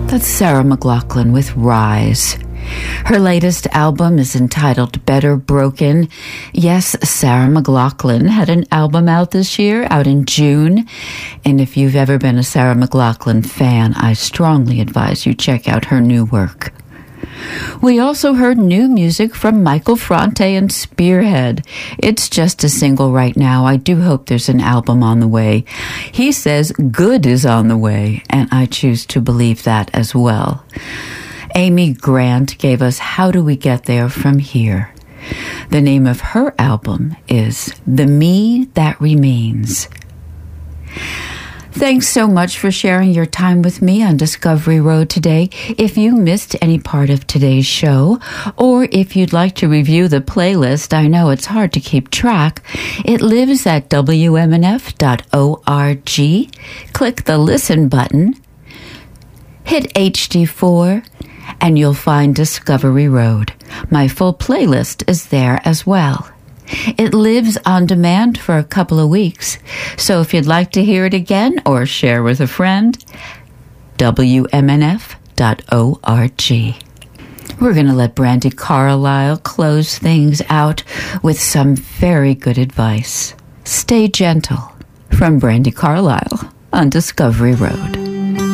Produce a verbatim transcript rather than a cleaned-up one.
That's Sarah McLachlan with Rise. Her latest album is entitled Better Broken. Yes, Sarah McLachlan had an album out this year, out in June. And if you've ever been a Sarah McLachlan fan, I strongly advise you check out her new work. We also heard new music from Michael Franti and Spearhead. It's just a single right now. I do hope there's an album on the way. He says good is on the way, and I choose to believe that as well. Amy Grant gave us How Do We Get There From Here? The name of her album is The Me That Remains. Thanks so much for sharing your time with me on Discovery Road today. If you missed any part of today's show, or if you'd like to review the playlist, I know it's hard to keep track. It lives at W M N F dot org. Click the listen button, hit H D four, and you'll find Discovery Road. My full playlist is there as well. It lives on demand for a couple of weeks, so if you'd like to hear it again or share with a friend, W M N F dot org. We're going to let Brandi Carlile close things out with some very good advice. Stay gentle, from Brandi Carlile on Discovery Road.